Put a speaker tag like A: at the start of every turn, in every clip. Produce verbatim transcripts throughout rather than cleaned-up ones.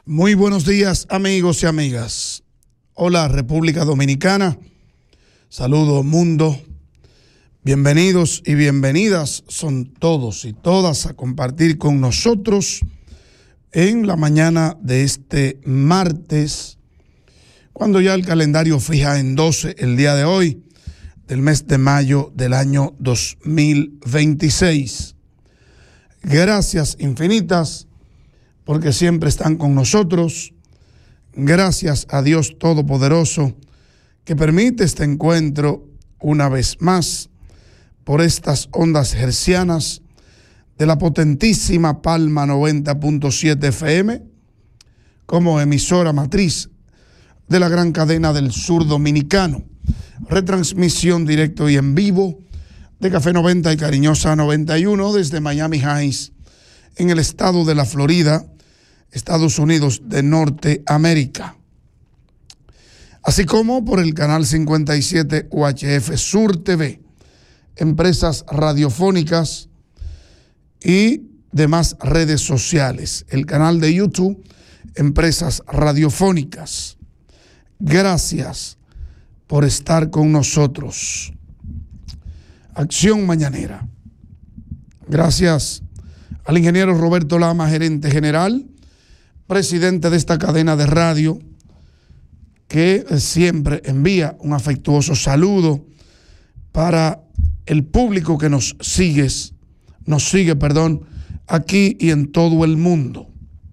A: Muy buenos días, amigos y amigas. Hola, República Dominicana. Saludo, mundo. Bienvenidos y bienvenidas son todos y todas a compartir con nosotros en la mañana de este martes, cuando ya el calendario fija en doce el día de hoy, del mes de mayo del año dos mil veintiséis. Gracias infinitas porque siempre están con nosotros. Gracias a Dios Todopoderoso que permite este encuentro una vez más por estas ondas hercianas de la potentísima Palma noventa punto siete F M como emisora matriz de la gran cadena del sur dominicano. Retransmisión directo y en vivo de Café noventa y Cariñosa noventa y uno desde Miami Heights, en el estado de la Florida, Estados Unidos de Norteamérica. Así como por el canal cincuenta y siete U H F Sur T V, empresas radiofónicas y demás redes sociales. El canal de YouTube, Empresas Radiofónicas. Gracias por estar con nosotros. Acción Mañanera. Gracias al ingeniero Roberto Lama, gerente general, presidente de esta cadena de radio, que siempre envía un afectuoso saludo para el público que nos sigue, nos sigue, perdón, aquí y en todo el mundo.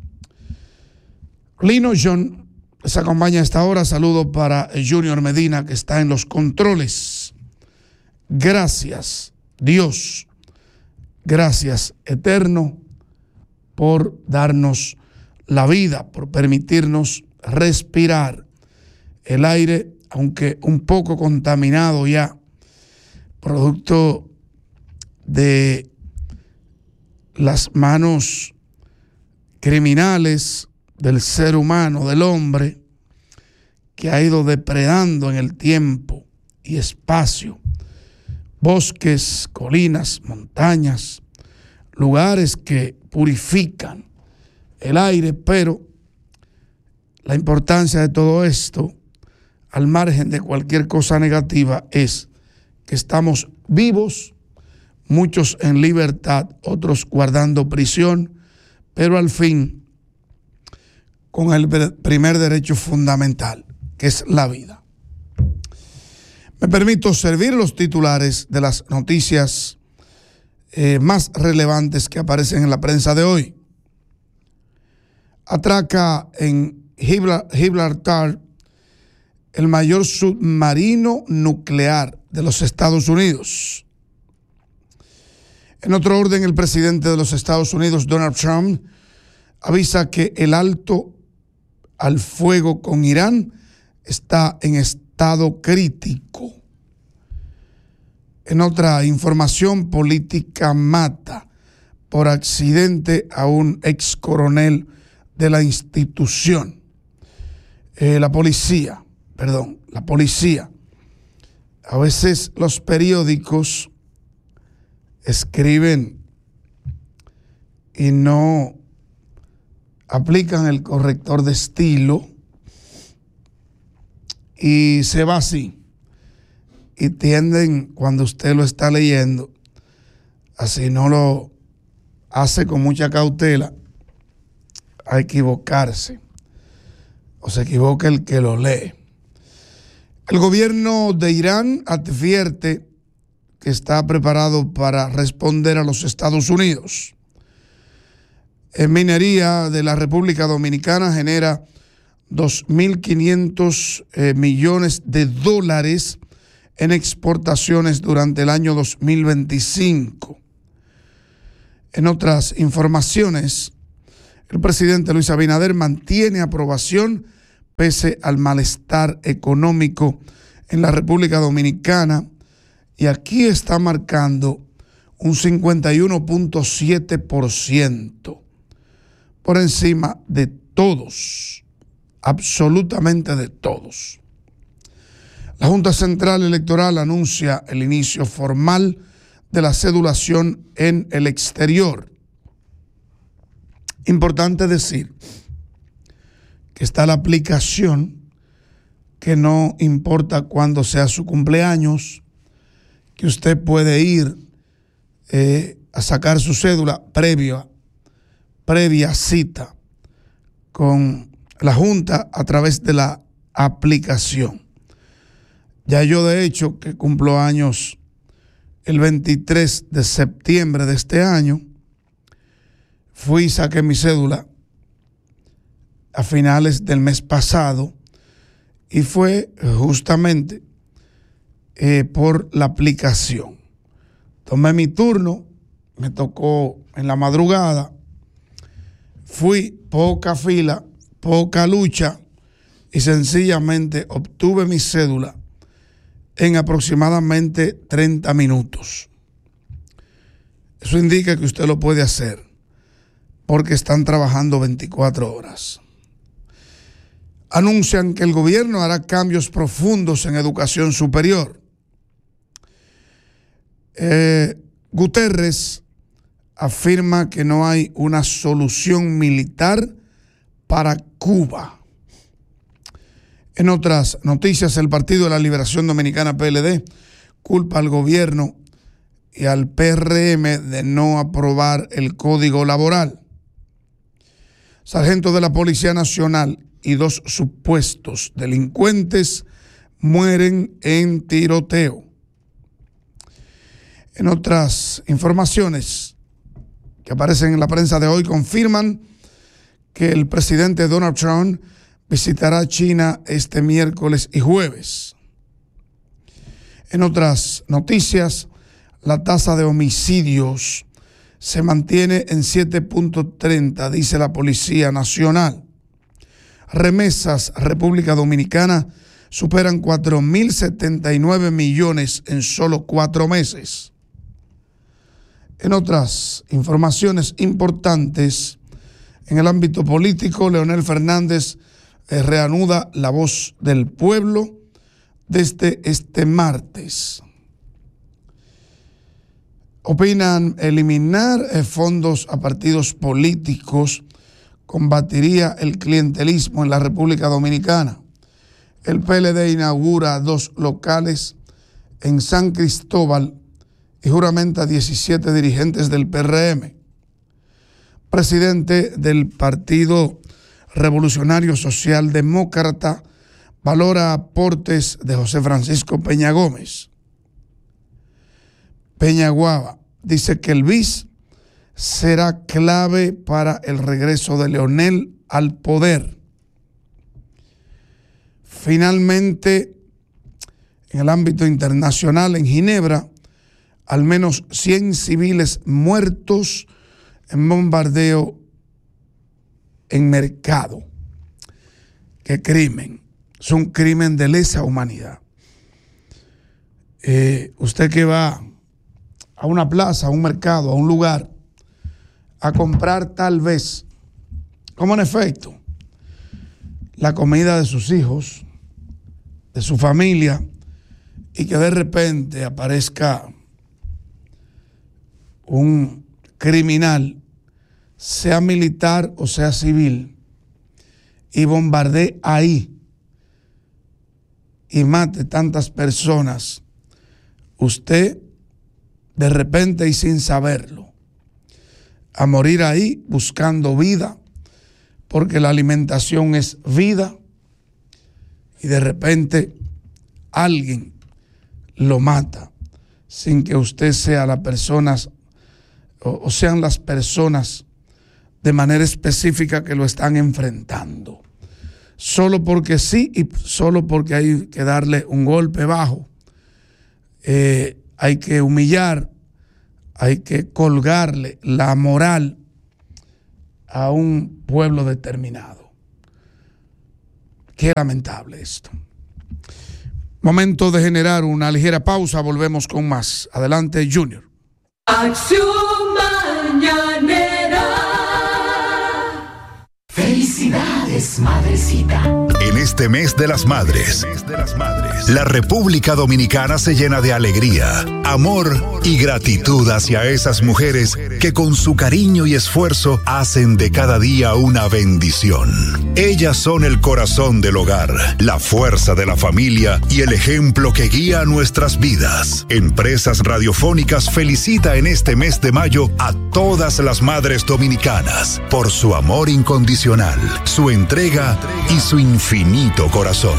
A: Lino John les acompaña a esta hora. Saludo para Junior Medina, que está en los controles. Gracias, Dios. Gracias, Eterno, por darnos la vida, por permitirnos respirar el aire, aunque un poco contaminado ya, producto de las manos criminales del ser humano, del hombre, que ha ido depredando en el tiempo y espacio bosques, colinas, montañas, lugares que purifican el aire, pero la importancia de todo esto, al margen de cualquier cosa negativa, es que estamos vivos, muchos en libertad, otros guardando prisión, pero al fin con el primer derecho fundamental, que es la vida. Me permito servir los titulares de las noticias eh, más relevantes que aparecen en la prensa de hoy. Atraca en Gibraltar el mayor submarino nuclear de los Estados Unidos. En otro orden, el presidente de los Estados Unidos, Donald Trump, avisa que el alto al fuego con Irán está en estado crítico. En otra información, política mata por accidente a un ex coronel de la institución. Eh, la policía, perdón, la policía. A veces los periódicos escriben y no aplican el corrector de estilo y se va así. Y tienden, cuando usted lo está leyendo, así no lo hace con mucha cautela, a equivocarse. O se equivoca el que lo lee. El gobierno de Irán advierte que está preparado para responder a los Estados Unidos. En minería de la República Dominicana genera dos mil quinientos eh, millones de dólares en exportaciones durante el año dos mil veinticinco. En otras informaciones, el presidente Luis Abinader mantiene aprobación pese al malestar económico en la República Dominicana, y aquí está marcando un cincuenta y uno punto siete por ciento por encima de todos, absolutamente de todos. La Junta Central Electoral anuncia el inicio formal de la cedulación en el exterior. Importante decir que está la aplicación, que no importa cuándo sea su cumpleaños, que usted puede ir eh, a sacar su cédula previa, previa cita con la Junta a través de la aplicación. Ya yo, de hecho, que cumplo años el veintitrés de septiembre de este año, fui y saqué mi cédula a finales del mes pasado y fue justamente eh, por la aplicación. Tomé mi turno, me tocó en la madrugada, fui, poca fila, poca lucha y sencillamente obtuve mi cédula en aproximadamente treinta minutos. Eso indica que usted lo puede hacer porque están trabajando veinticuatro horas. Anuncian que el gobierno hará cambios profundos en educación superior. Eh, Guterres afirma que no hay una solución militar para Cuba. En otras noticias, el Partido de la Liberación Dominicana, P L D, culpa al gobierno y al P R M de no aprobar el Código Laboral. Sargento de la Policía Nacional y dos supuestos delincuentes mueren en tiroteo. En otras informaciones que aparecen en la prensa de hoy, confirman que el presidente Donald Trump visitará China este miércoles y jueves. En otras noticias, la tasa de homicidios se mantiene en siete punto treinta, dice la Policía Nacional. Remesas a República Dominicana superan cuatro mil setenta y nueve millones en solo cuatro meses. En otras informaciones importantes, en el ámbito político, Leonel Fernández eh, reanuda La Voz del Pueblo desde este martes. Opinan eliminar eh, fondos a partidos políticos combatiría el clientelismo en la República Dominicana. El P L D inaugura dos locales en San Cristóbal y juramenta diecisiete dirigentes del P R M. Presidente del Partido Revolucionario Socialdemócrata valora aportes de José Francisco Peña Gómez. Peña Guava dice que el B I S será clave para el regreso de Leonel al poder. Finalmente, en el ámbito internacional, en Ginebra, al menos cien civiles muertos en bombardeo en mercado. ¡Qué crimen! Es un crimen de lesa humanidad. Eh, usted que va a una plaza, a un mercado, a un lugar, a comprar tal vez, como en efecto, la comida de sus hijos, de su familia, y que de repente aparezca un criminal, sea militar o sea civil, y bombardee ahí y mate tantas personas, usted de repente y sin saberlo, a morir ahí buscando vida, porque la alimentación es vida, y de repente alguien lo mata sin que usted sea la persona o, o sean las personas de manera específica que lo están enfrentando. Solo porque sí y solo porque hay que darle un golpe bajo, eh, hay que humillar, hay que colgarle la moral a un pueblo determinado. Qué lamentable esto. Momento de generar una ligera pausa, volvemos con más. Adelante, Junior.
B: Acción Mañanera. Felicidades, madrecita.
C: En este mes de las madres, la República Dominicana se llena de alegría, amor y gratitud hacia esas mujeres que con su cariño y esfuerzo hacen de cada día una bendición. Ellas son el corazón del hogar, la fuerza de la familia y el ejemplo que guía nuestras vidas. Empresas Radiofónicas felicita en este mes de mayo a todas las madres dominicanas por su amor incondicional, su entrega y su infinito corazón.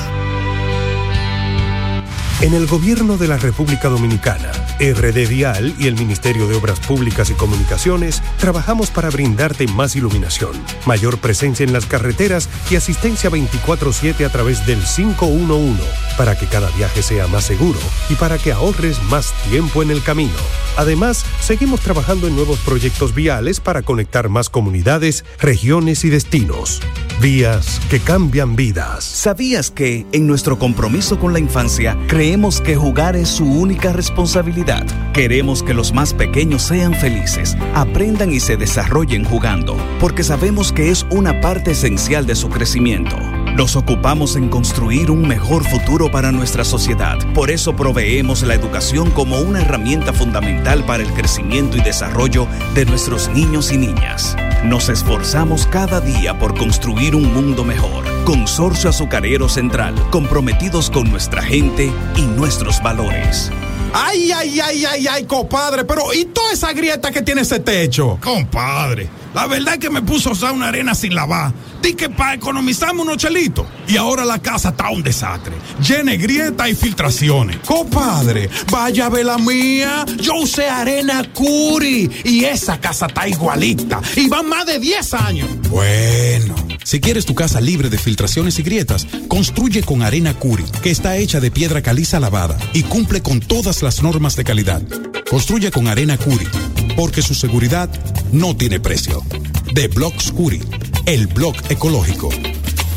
D: En el Gobierno de la República Dominicana, R D Vial y el Ministerio de Obras Públicas y Comunicaciones trabajamos para brindarte más iluminación, mayor presencia en las carreteras y asistencia veinticuatro siete a través del cinco uno uno, para que cada viaje sea más seguro y para que ahorres más tiempo en el camino. Además, seguimos trabajando en nuevos proyectos viales para conectar más comunidades, regiones y destinos. Vías que cambian vidas.
E: ¿Sabías que, en nuestro compromiso con la infancia, creemos que jugar es su única responsabilidad? Queremos que los más pequeños sean felices, aprendan y se desarrollen jugando, porque sabemos que es una parte esencial de su crecimiento. Nos ocupamos en construir un mejor futuro para nuestra sociedad. Por eso proveemos la educación como una herramienta fundamental para el crecimiento y desarrollo de nuestros niños y niñas. Nos esforzamos cada día por construir un mundo mejor. Consorcio Azucarero Central, comprometidos con nuestra gente y nuestros valores.
F: Ay, ay, ay, ay, ay, compadre, pero ¿y toda esa grieta que tiene ese techo?
G: Compadre, la verdad es que me puso a usar una arena sin lavar. Di que para economizarme unos chelitos. Y ahora la casa está un desastre, llena de grietas y filtraciones.
F: Compadre, vaya a ver la mía. Yo usé arena Curi y esa casa está igualita. Y van más de diez años.
H: Bueno, si quieres tu casa libre de filtraciones y grietas, construye con arena Curi, que está hecha de piedra caliza lavada y cumple con todas las normas de calidad. Construye con arena Curi, porque su seguridad no tiene precio. De Blocks Curi, el blog ecológico.